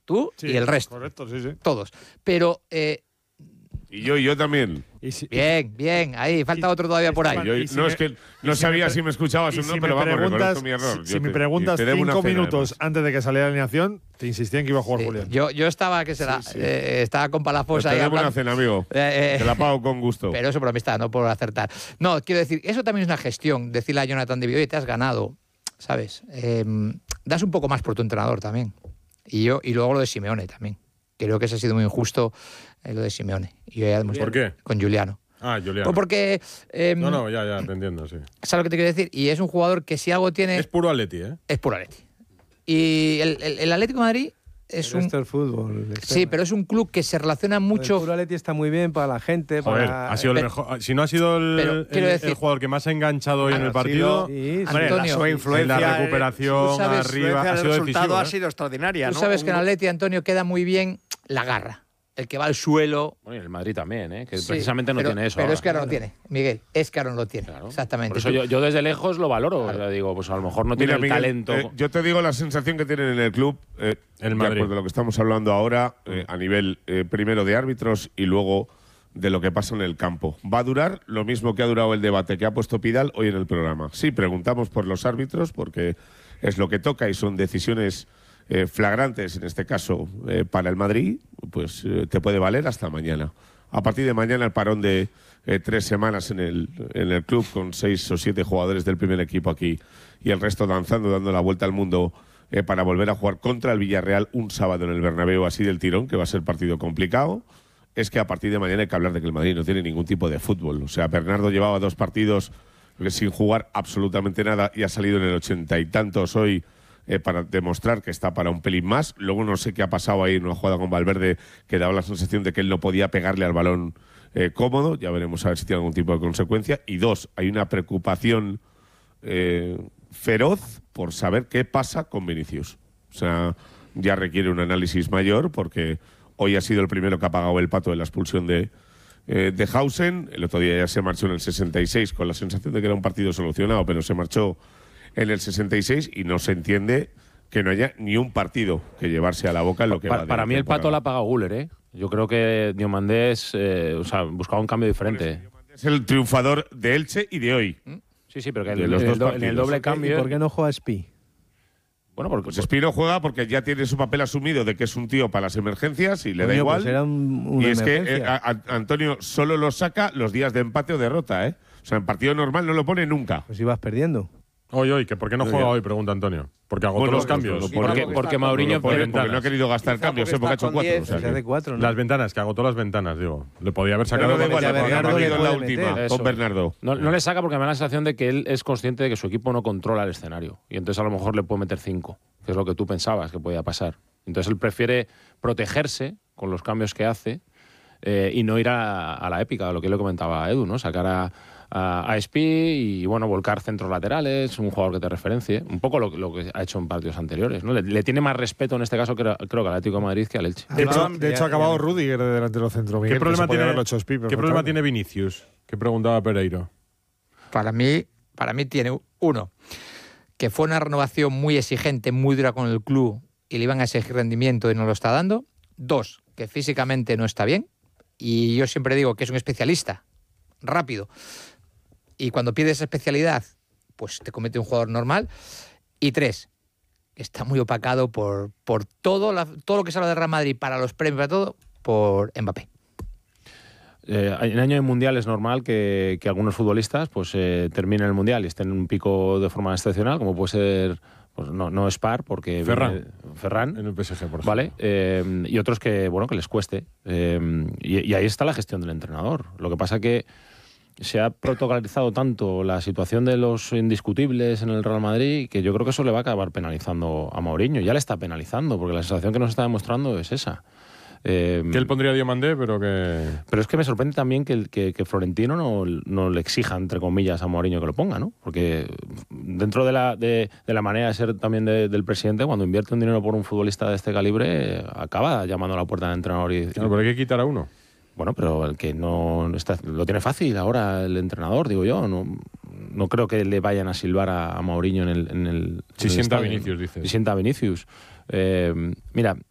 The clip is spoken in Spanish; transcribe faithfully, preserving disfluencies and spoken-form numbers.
Tú sí, y el resto. Correcto, sí, sí. Todos. Pero... Eh, Y yo, y yo también. Y si, bien, bien. Ahí, falta y, otro todavía por ahí. Y yo, y si no, me, es que no si sabía me, si me escuchabas o no, si pero vamos, reconozco mi error. Si, Yo si me te, preguntas te debo una cinco cena, minutos además. antes de que saliera la alineación, te insistía en que iba a jugar Sí, Julián. yo, yo estaba, que será, Sí, sí. eh, estaba con Palafox Te ahí debo una hablando. cena, amigo. Eh, eh, Te la pago con gusto. Pero eso por amistad, no por acertar. No, quiero decir, eso también es una gestión. Decirle a Jonathan David, oye, te has ganado, ¿sabes? Eh, das un poco más por tu entrenador también. Y yo y luego lo de Simeone también. Creo que eso ha sido muy injusto, eh, lo de Simeone. Y yo ya ¿Por qué? Con Giuliano. Ah, Julián. Pues porque... Eh, No, no, ya, ya, te entiendo, sí. ¿Sabes lo que te quiero decir? Y es un jugador que si algo tiene... Es puro Atleti, ¿eh? Es puro Atleti. Y el, el, el Atlético de Madrid es Pero un... esto es fútbol. Esto Sí, pero es un club que se relaciona mucho... El puro Atleti está muy bien para la gente. Joder, para, ha sido el pero- mejor. Si no ha sido el, pero el- quiero decir- el jugador que más ha enganchado hoy en Claro, el partido, sí, sí, Hombre, la sí. su influencia- en la recuperación tú sabes- arriba, ha el sido resultado decisivo. ha ¿eh? sido extraordinaria, Tú ¿no? sabes que en Un- Atleti, Antonio, queda muy bien la garra. El que va al suelo... Bueno, y el Madrid también, ¿eh? que Sí, precisamente no pero- tiene eso. Pero ahora. es que ahora no tiene, Miguel. Es que ahora no lo tiene. Claro. Exactamente. Por eso Tú- yo, yo desde lejos lo valoro. O sea, digo, pues a lo mejor no tiene Mira, el Miguel, talento. eh, yo te digo la sensación que tienen en el club, eh, El de Madrid. acuerdo a lo que estamos hablando ahora, eh, a nivel eh, primero de árbitros y luego de lo que pasa en el campo. Va a durar lo mismo que ha durado el debate que ha puesto Pidal hoy en el programa. Sí, preguntamos por los árbitros porque es lo que toca y son decisiones eh, flagrantes, en este caso eh, para el Madrid, pues eh, te puede valer hasta mañana. A partir de mañana el parón de eh, tres semanas en el, en el club con seis o siete jugadores del primer equipo aquí y el resto danzando, dando la vuelta al mundo eh, para volver a jugar contra el Villarreal un sábado en el Bernabéu así del tirón, que va a ser partido complicado. Es que a partir de mañana hay que hablar de que el Madrid no tiene ningún tipo de fútbol. O sea, Bernardo llevaba dos partidos sin jugar absolutamente nada y ha salido en el ochenta y tantos hoy eh, para demostrar que está para un pelín más. Luego no sé qué ha pasado ahí en una jugada con Valverde que daba la sensación de que él no podía pegarle al balón eh, cómodo. Ya veremos a ver si tiene algún tipo de consecuencia. Y dos, hay una preocupación eh, feroz por saber qué pasa con Vinicius. O sea, ya requiere un análisis mayor porque hoy ha sido el primero que ha pagado el pato de la expulsión de, eh, de Hausen. El otro día ya se marchó en el sesenta y seis con la sensación de que era un partido solucionado, pero se marchó en el sesenta y seis y no se entiende que no haya ni un partido que llevarse a la boca en lo que Pa- va de para la mí el temporada. pato la ha pagado Guller, ¿eh? Yo creo que Diomandés eh, o sea, buscaba un cambio diferente. Es el triunfador de Elche y de hoy. Sí, sí, pero que en, De los en el, dos do- en el partidos. doble ¿Y cambio. por qué no juega Spi? Bueno, porque Pues Espino juega porque ya tiene su papel asumido de que es un tío para las emergencias y le da Coño, igual. pues era un- una y es que emergencia. eh, a- a- Antonio solo lo saca los días de empate o derrota, ¿eh? O sea, en partido normal no lo pone nunca. Pues ibas perdiendo. Hoy, hoy, que ¿por qué no juega hoy? Pregunta Antonio. Porque agotó Bueno, los cambios. pues, porque, porque porque está- Mourinho Porque, empezó- porque no ha querido gastar Quizá cambios, porque ¿eh? porque ha está hecho con cuatro. diez, o sea Se hace que- cuatro, ¿no? Las ventanas, que agotó las ventanas, digo. Le podía haber Pero sacado. no da igual, Ya porque Bernardo ha le venido en la puede última meter. Eso. con Bernardo. No, no le saca porque me da la sensación de que él es consciente de que su equipo no controla el escenario. Y entonces a lo mejor le puede meter cinco, que es lo que tú pensabas que podía pasar. Entonces él prefiere protegerse con los cambios que hace eh, y no ir a, a la épica, a lo que le comentaba a Edu, ¿no? Sacar a, a, a Spi y, bueno, volcar centros laterales, un jugador que te referencie. Un poco lo, lo que ha hecho en partidos anteriores, ¿no? Le, le tiene más respeto en este caso, creo, creo que al Atlético de Madrid que al Elche. De hecho, Hablaba- de hecho ya- ha acabado ya- Rudiger de delantero centro. Miguel, ¿Qué que problema, se podía tiene, haberlo hecho Spi, ¿qué problema perfectamente. tiene Vinicius? Que preguntaba Pereiro. Para mí, para mí tiene uno, que fue una renovación muy exigente, muy dura con el club y le iban a exigir rendimiento y no lo está dando. Dos, que físicamente no está bien y yo siempre digo que es un especialista, rápido. Y cuando pierde esa especialidad, pues te comete un jugador normal. Y tres, que está muy opacado por, por todo, la- todo lo que se habla de Real Madrid para los premios, para todo, por Mbappé. Eh, en año de mundial es normal que, que algunos futbolistas pues eh, terminen el mundial y estén en un pico de forma excepcional, como puede ser, pues no, no Spar, porque Ferran. viene- Ferran, En el P S G, por ejemplo. ¿vale? Eh, y otros que, bueno, que les cueste. Eh, y, y ahí está la gestión del entrenador. Lo que pasa que se ha protocolizado tanto la situación de los indiscutibles en el Real Madrid que yo creo que eso le va a acabar penalizando a Mourinho. Ya le está penalizando, porque la sensación que nos está demostrando es esa. Eh, Que él pondría Diomandé, pero que. pero es que me sorprende también que, el- que, que Florentino no, no le exija, entre comillas, a Mourinho que lo ponga, ¿no? Porque dentro de la, de, de la manera de ser también de- del presidente, cuando invierte un dinero por un futbolista de este calibre, eh, acaba llamando a la puerta del entrenador y... Claro, pero hay que quitar a uno. Bueno, pero el que no está, lo tiene fácil ahora el entrenador, digo yo. No, no creo que le vayan a silbar a, a Mourinho en el, en el Si en el sienta a estadio, Vinicius, ¿no? dices. Si sienta a Vinicius. Eh, mira,